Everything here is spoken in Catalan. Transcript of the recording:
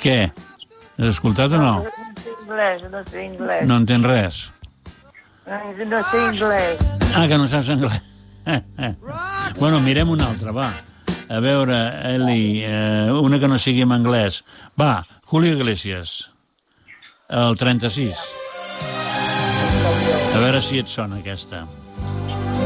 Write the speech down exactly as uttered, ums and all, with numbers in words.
Què? Has escoltat o no? No sé anglès, no sé anglès. No entens res? No, no sé anglès. Ah, que no saps anglès. Bueno, mirem una altra, va. A veure, Eli, eh, una que no sigui en anglès. Va, Julio Iglesias. El trenta-sis. A veure si et sona aquesta.